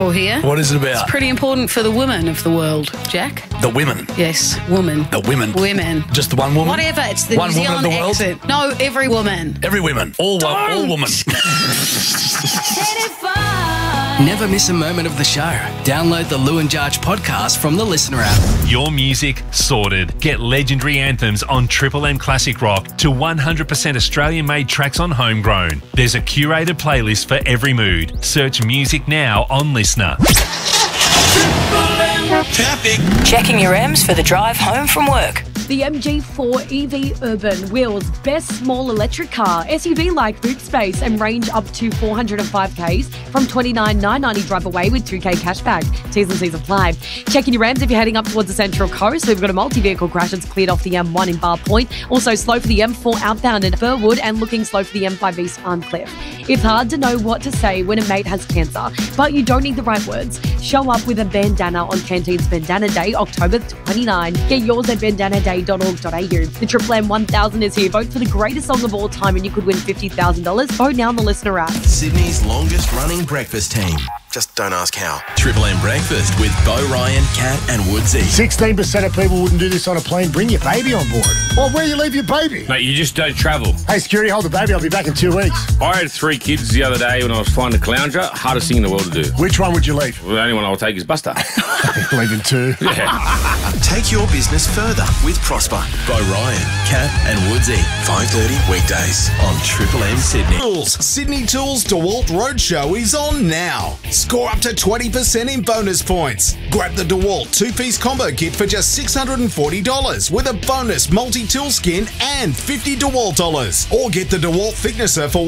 Here. What is it about? It's pretty important for the women of the world, Jack. The women? Yes, woman. The women? Women. Just the one woman? Whatever, it's the one New Zealand woman of the world? accent. No, every woman. Every woman. All women. Never miss a moment of the show. Download the Lou and Jarge podcast from the Listener app. Your music sorted. Get legendary anthems on Triple M Classic Rock to 100% Australian-made tracks on Homegrown. There's a curated playlist for every mood. Search music now on Listener. Traffic. Checking your M's for the drive home from work. The MG4 EV Urban, Wheels' best small electric car, SUV-like boot space and range up to 405 Ks from $29,990 drive away with 2K cashback. T's and C's apply. Checking your M's if you're heading up towards the Central Coast. We've got a multi-vehicle crash that's cleared off the M1 in Bar Point. Also slow for the M4 outbound in Burwood and looking slow for the M5 East Arncliffe. It's hard to know what to say when a mate has cancer, but you don't need the right words. Show up with a bandana on Canteen's Bandana Day, October 29. Get yours at bandanaday.org.au. The Triple M 1000 is here. Vote for the greatest song of all time and you could win $50,000. Vote now on the Listener app. Sydney's longest running breakfast team. Just don't ask how. Triple M Breakfast with Bo Ryan, Kat and Woodsy. 16% of people wouldn't do this on a plane. Bring your baby on board. Well, where you leave your baby? Mate, you just don't travel. Hey, security, hold the baby. I'll be back in 2 weeks. I had 3 kids the other day when I was flying to Caloundra. Hardest thing in the world to do. Which one would you leave? Well, the only one I'll take is Buster. Leaving 2. Yeah. Take your business further with Prosper. Bo Ryan, Kat and Woodsy. 5:30 weekdays on Triple M Sydney. Sydney Tools DeWalt Roadshow is on now. Score up to 20% in bonus points. Grab the DeWalt 2-piece combo kit for just $640 with a bonus multi-tool skin and $50 DeWalt dollars. Or get the DeWalt thicknesser for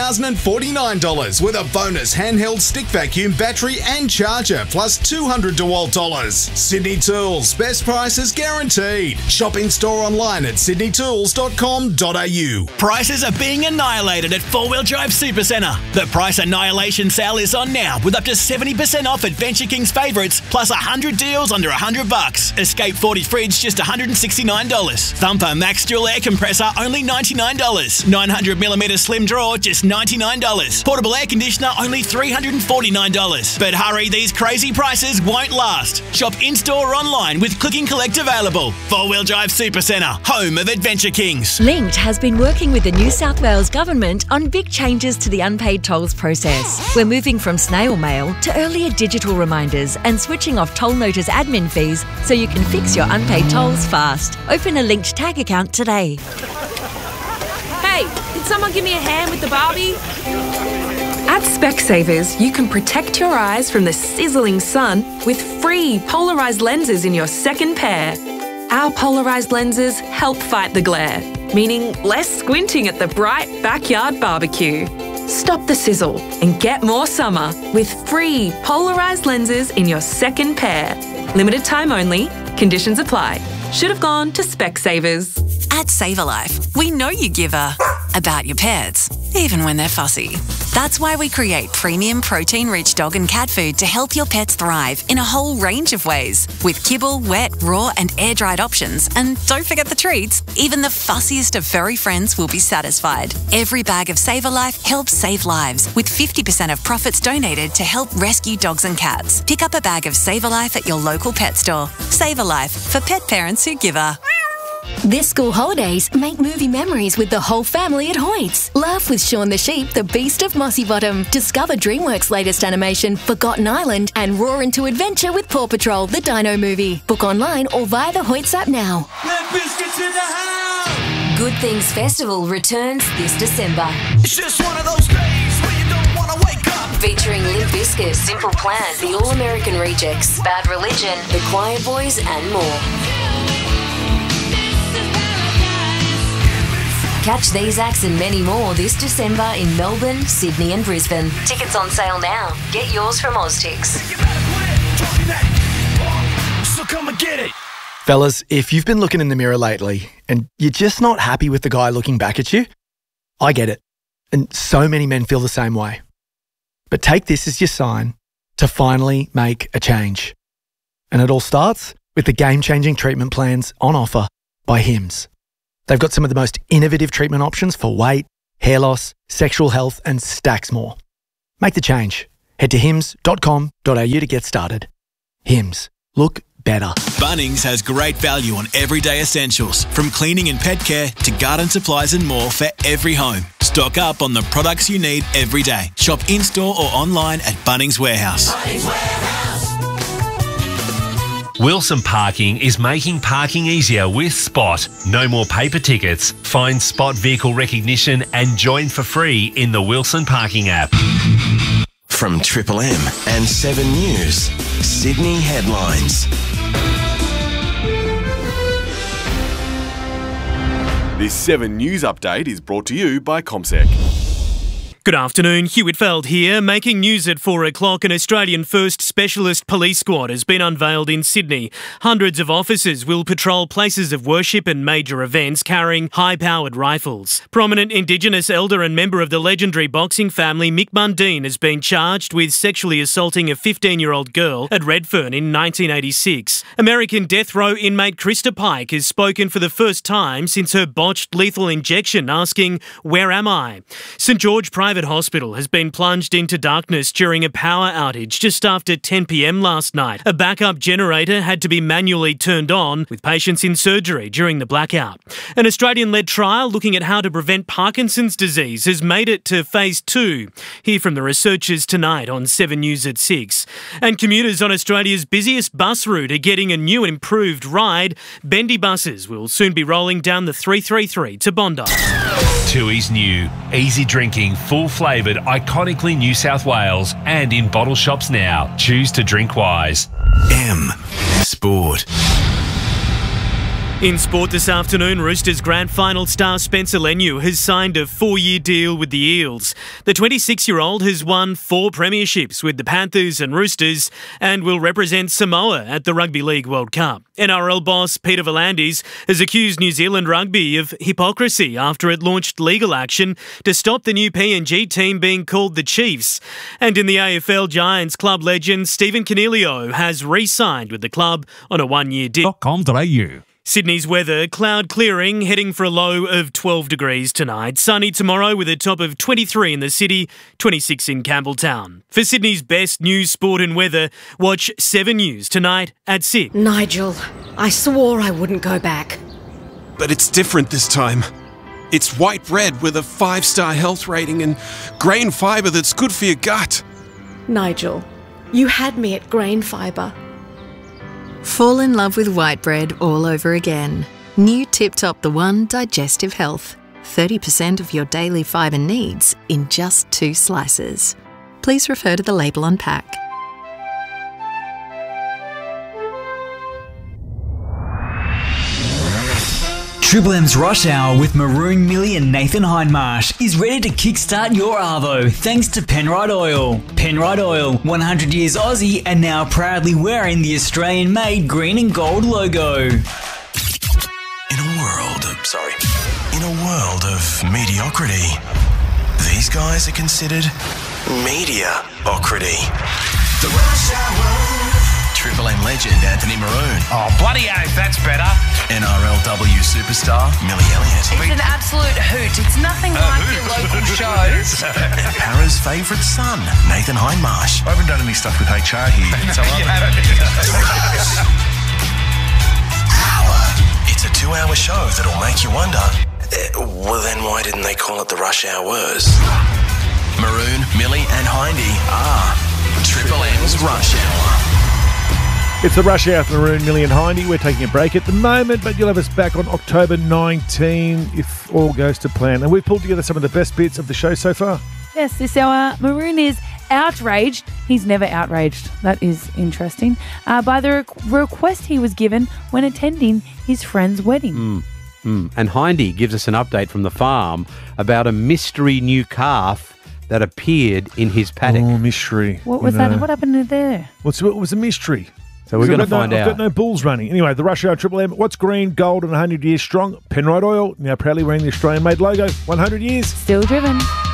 $1,049 with a bonus handheld stick vacuum battery and charger plus $200 DeWalt dollars. Sydney Tools, best prices guaranteed. Shop in store online at sydneytools.com.au. Prices are being annihilated at 4 Wheel Drive Supercentre. The price annihilation sale is on now with up to 70% off Adventure King's favourites plus 100 deals under $100. Escape 40 fridge just $169. Thumper Max Dual Air Compressor only $99. 900mm slim drawer just $99. Portable air conditioner only $349. But hurry, these crazy prices won't last. Shop in-store or online with Click and Collect available. 4 Wheel Drive Supercentre, home of Adventure Kings. Linked has been working with the New South Wales Government on big changes to the unpaid tolls process. We're moving from snail mail to earlier digital reminders and switching off toll notice admin fees so you can fix your unpaid tolls fast. Open a Linked tag account today. Hey, did someone give me a hand with the Barbie? At Specsavers, you can protect your eyes from the sizzling sun with free polarised lenses in your second pair. Our polarised lenses help fight the glare, meaning less squinting at the bright backyard barbecue. Stop the sizzle and get more summer with free polarised lenses in your second pair. Limited time only. Conditions apply. Should have gone to Specsavers. At SaverLife, we know you give a about your pets, even when they're fussy. That's why we create premium protein-rich dog and cat food to help your pets thrive in a whole range of ways. With kibble, wet, raw and air-dried options. And don't forget the treats. Even the fussiest of furry friends will be satisfied. Every bag of SaverLife helps save lives, with 50% of profits donated to help rescue dogs and cats. Pick up a bag of SaverLife at your local pet store. SaverLife, for pet parents who give a... This school holidays, make movie memories with the whole family at Hoyts. Laugh with Shaun the Sheep, the Beast of Mossy Bottom. Discover DreamWorks' latest animation, Forgotten Island, and roar into adventure with Paw Patrol, the Dino movie. Book online or via the Hoyts app now. Good Things Festival returns this December. It's just one of those days where you don't want to wake up. Featuring Limp Bizkit, Simple Plan, The All American Rejects, Bad Religion, The Quiet Boys, and more. Catch these acts and many more this December in Melbourne, Sydney and Brisbane. Tickets on sale now. Get yours from Oztix. So come and get it. Fellas, if you've been looking in the mirror lately and you're just not happy with the guy looking back at you, I get it. And so many men feel the same way. But take this as your sign to finally make a change. And it all starts with the game-changing treatment plans on offer by Hims. They've got some of the most innovative treatment options for weight, hair loss, sexual health, and stacks more. Make the change. Head to hims.com.au to get started. Hims. Look better. Bunnings has great value on everyday essentials, from cleaning and pet care to garden supplies and more for every home. Stock up on the products you need every day. Shop in-store or online at Bunnings Warehouse. Wilson Parking is making parking easier with Spot. No more paper tickets. Find Spot vehicle recognition and join for free in the Wilson Parking app. From Triple M and 7 News, Sydney headlines. This 7 News update is brought to you by ComSec. Good afternoon, Hugh Whitfeld here. Making news at 4 o'clock, an Australian First Specialist Police Squad has been unveiled in Sydney. Hundreds of officers will patrol places of worship and major events carrying high-powered rifles. Prominent Indigenous elder and member of the legendary boxing family Mick Mundine has been charged with sexually assaulting a 15-year-old girl at Redfern in 1986. American death row inmate Krista Pike has spoken for the first time since her botched lethal injection, asking, "Where am I?" St George Private Hospital has been plunged into darkness during a power outage just after 10 p.m. last night. A backup generator had to be manually turned on, with patients in surgery during the blackout. An Australian-led trial looking at how to prevent Parkinson's disease has made it to phase 2. Hear from the researchers tonight on 7 News at 6. And commuters on Australia's busiest bus route are getting a new and improved ride. Bendy buses will soon be rolling down the 333 to Bondi. Tui's new, easy drinking, full-flavoured, iconically New South Wales and in bottle shops now. Choose to drink wise. M. Sport. In sport this afternoon, Roosters grand final star Spencer Leniu has signed a 4-year deal with the Eels. The 26-year-old has won 4 premierships with the Panthers and Roosters and will represent Samoa at the Rugby League World Cup. NRL boss Peter V'landys has accused New Zealand Rugby of hypocrisy after it launched legal action to stop the new PNG team being called the Chiefs. And in the AFL, Giants club legend Stephen Coniglio has re-signed with the club on a 1-year deal. Sydney's weather, cloud clearing, heading for a low of 12 degrees tonight. Sunny tomorrow with a top of 23 in the city, 26 in Campbelltown. For Sydney's best news, sport and weather, watch 7 News tonight at 6. Nigel, I swore I wouldn't go back. But it's different this time. It's white bread with a 5-star health rating and grain fibre that's good for your gut. Nigel, you had me at grain fibre. Fall in love with white bread all over again. New Tip Top The One Digestive Health. 30% of your daily fibre needs in just 2 slices. Please refer to the label on pack. Triple M's Rush Hour with Maroon, Millie and Nathan Hindmarsh is ready to kickstart your arvo thanks to Penrite Oil. Penrite Oil, 100 years Aussie and now proudly wearing the Australian-made green and gold logo. In a world of mediocrity, these guys are considered mediocrity. The Rush Hour. Triple M legend Anthony Maroon. Oh, bloody oath, that's better. NRLW superstar Millie Elliott. It's an absolute hoot. It's nothing like your local shows. Para's favourite son, Nathan Hindmarsh. I haven't done any stuff with HR here. So It's a 2-hour show that'll make you wonder, well then why didn't they call it the Rush Hours? Maroon, Millie and Hindy are Triple M's Rush Hour. It's the Rush Hour for Maroon, Millie and Hindy. We're taking a break at the moment, but you'll have us back on October 19 if all goes to plan. And we've pulled together some of the best bits of the show so far. Yes, this hour, Maroon is outraged. He's never outraged. That is interesting. By the request he was given when attending his friend's wedding. And Hindy gives us an update from the farm about a mystery new calf that appeared in his paddock. Oh, mystery. What was that? What happened there? What was a mystery? So we're going to find out. I've got no bulls running. Anyway, the Rush Hour Triple M. What's green, gold and 100 years strong? Penrite Oil, now proudly wearing the Australian-made logo. 100 years. Still driven.